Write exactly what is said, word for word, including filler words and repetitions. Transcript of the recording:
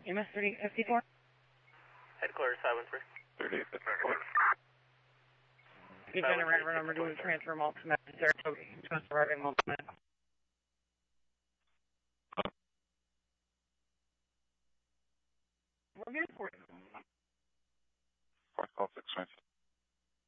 M S thirty fifty-four? Headquarters five one three. thirty-eight fifty-four. You generate a number doing transfer multiple Saratoga, transfer arriving multiple. We're good for you. Four call six twenty.